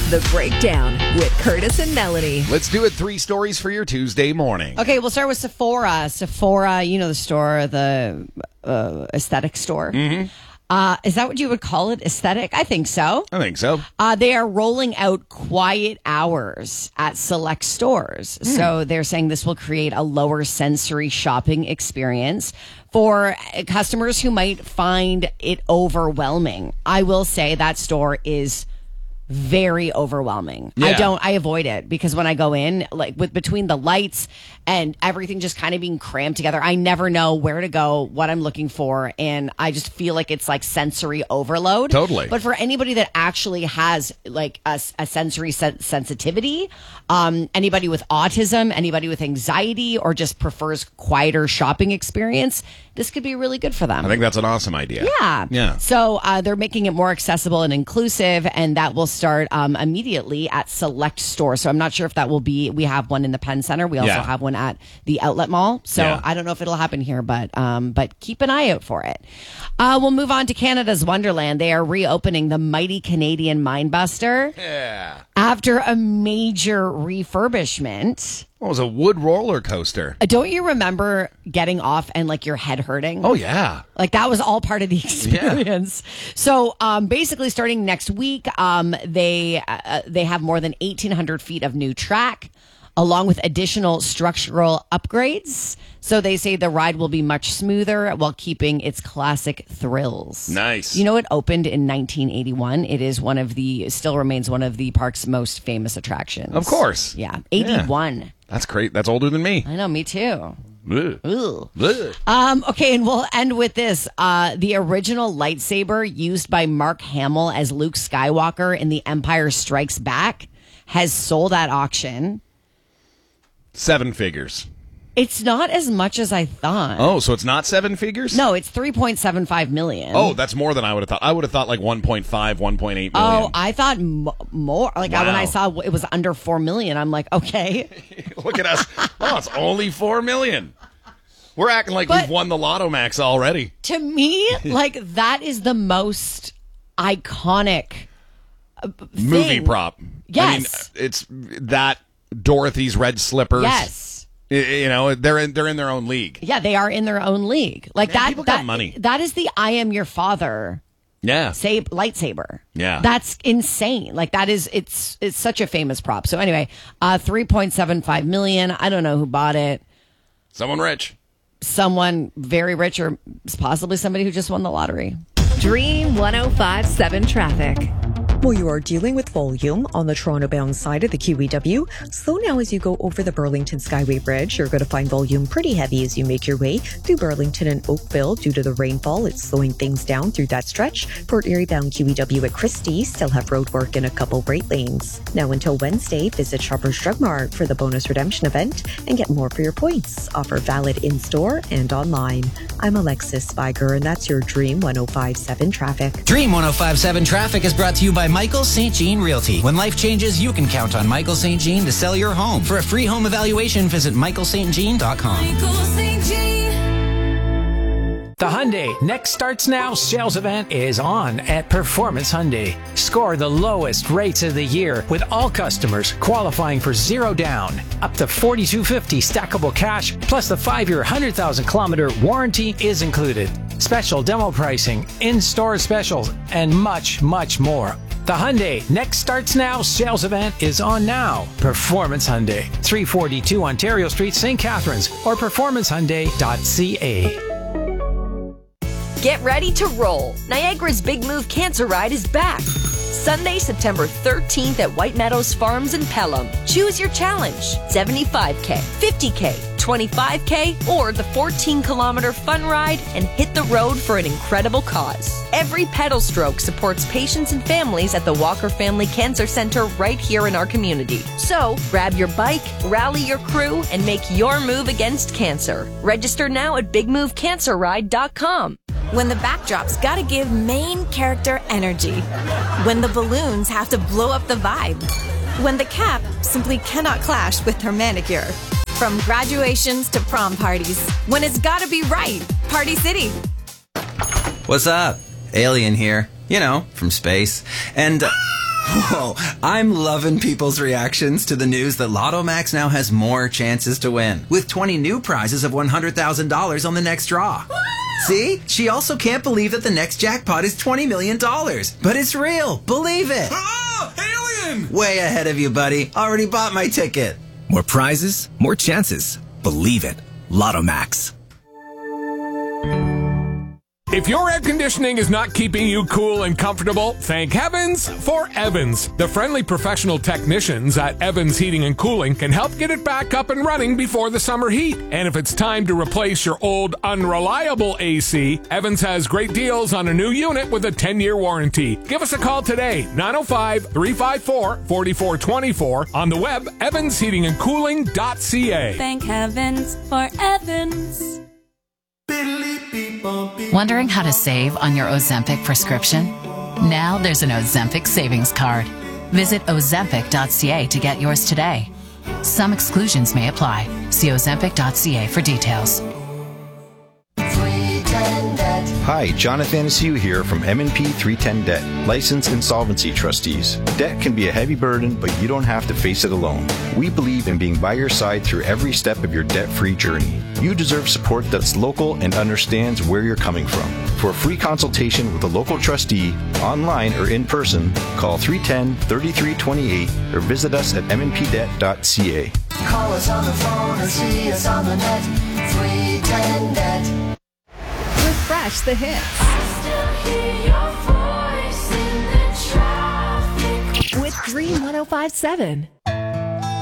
The Breakdown with Curtis and Melanie. Let's do it. 3 stories for your Tuesday morning. Okay, we'll start with Sephora. Sephora, you know the store, the aesthetic store. Mm-hmm. Is that what you would call it? Aesthetic? I think so. I think so. They are rolling out quiet hours at select stores. So they're saying this will create a lower sensory shopping experience for customers who might find it overwhelming. I will say that store is very overwhelming. Yeah. I avoid it because when I go in, like between the lights and everything just kind of being crammed together, I never know where to go, what I'm looking for, and I just feel like it's like sensory overload. Totally. But for anybody that actually has like a sensory sensitivity, anybody with autism, anybody with anxiety, or just prefers quieter shopping experience, this could be really good for them. I think that's an awesome idea. Yeah. So they're making it more accessible and inclusive, and that will start immediately at select stores. So I'm not sure if that will be, we have one in the Penn Center. We also have one at the Outlet Mall. So I don't know if it'll happen here, but keep an eye out for it. We'll move on to Canada's Wonderland. They are reopening the mighty Canadian Mindbuster. Yeah. After a major refurbishment. What was a wood roller coaster? Don't you remember getting off and like your head hurting? Oh, yeah. Like that was all part of the experience. Yeah. So basically starting next week, they have more than 1,800 feet of new track along with additional structural upgrades. So they say the ride will be much smoother while keeping its classic thrills. Nice. You know, it opened in 1981. It is still remains one of the park's most famous attractions. Of course. Yeah. 81. Yeah. That's great. That's older than me. I know, me too. Ugh. Ooh. Ugh. Okay, and we'll end with this. The original lightsaber used by Mark Hamill as Luke Skywalker in The Empire Strikes Back has sold at auction. 7 figures. It's not as much as I thought. Oh, so it's not 7 figures? No, it's $3.75 million. Oh, that's more than I would have thought. I would have thought like 1.5, 1.8 million. Oh, I thought more. Like Wow. when I saw it was under $4 million, I'm like, okay. Look at us. Oh, it's only 4 million. We're acting like we've won the Lotto Max already. To me, like that is the most iconic Movie thing. prop. Yes. I mean, it's that Dorothy's red slippers. Yes. You know, they're in their own league. Yeah, they are in their own league. Like Man, people got money. That is the I Am Your Father lightsaber. Yeah. That's insane. Like that is it's such a famous prop. So anyway, $3.75 million. I don't know who bought it. Someone rich. Someone very rich, or possibly somebody who just won the lottery. Dream 105.7 traffic. Well, you are dealing with volume on the Toronto-bound side of the QEW. Slow now as you go over the Burlington Skyway Bridge. You're going to find volume pretty heavy as you make your way through Burlington and Oakville. Due to the rainfall, it's slowing things down through that stretch. Port Erie-bound QEW at Christie still have road work in a couple right lanes. Now until Wednesday, visit Shoppers Drug Mart for the bonus redemption event and get more for your points. Offer valid in-store and online. I'm Alexis Spiger, and that's your Dream 105.7 traffic. Dream 105.7 traffic is brought to you by Michael St. Jean Realty. When life changes, you can count on Michael St. Jean to sell your home. For a free home evaluation, visit michaelstjean.com. Michael St. Jean. The Hyundai Next Starts Now sales event is on at Performance Hyundai. Score the lowest rates of the year with all customers qualifying for 0 down, up to $4,250 stackable cash, plus the 5-year 100,000-kilometer warranty is included. Special demo pricing, in-store specials, and much, much more. The Hyundai Next Starts Now sales event is on now. Performance Hyundai, 342 Ontario Street, St. Catharines, or performancehyundai.ca. Get ready to roll. Niagara's Big Move Cancer Ride is back. Sunday, September 13th at White Meadows Farms in Pelham. Choose your challenge. 75K, 50K, 25K, or the 14-kilometer fun ride and hit the road for an incredible cause. Every pedal stroke supports patients and families at the Walker Family Cancer Center right here in our community. So, grab your bike, rally your crew, and make your move against cancer. Register now at bigmovecancerride.com. When the backdrop's gotta give main character energy. When the balloons have to blow up the vibe. When the cap simply cannot clash with her manicure. From graduations to prom parties. When it's gotta be right. Party City. What's up? Alien here. You know, from space. And Whoa, I'm loving people's reactions to the news that Lotto Max now has more chances to win, with 20 new prizes of $100,000 on the next draw. See? She also can't believe that the next jackpot is $20 million. But it's real. Believe it. Alien! Way ahead of you, buddy. Already bought my ticket. More prizes, more chances. Believe it. Lotto Max. If your air conditioning is not keeping you cool and comfortable, thank heavens for Evans. The friendly professional technicians at Evans Heating and Cooling can help get it back up and running before the summer heat. And if it's time to replace your old unreliable AC, Evans has great deals on a new unit with a 10-year warranty. Give us a call today, 905-354-4424, on the web, evansheatingandcooling.ca. Thank heavens for Evans. Wondering how to save on your Ozempic prescription? Now there's an Ozempic savings card. Visit Ozempic.ca to get yours today. Some exclusions may apply. See Ozempic.ca for details. Hi, Jonathan Anaciu here from M&P 310 Debt, licensed insolvency trustees. Debt can be a heavy burden, but you don't have to face it alone. We believe in being by your side through every step of your debt-free journey. You deserve support that's local and understands where you're coming from. For a free consultation with a local trustee, online or in person, call 310-3328 or visit us at mnpdebt.ca. Call us on the phone or see us on the net. 310 Debt. Refresh the hits. With Dream 105.7.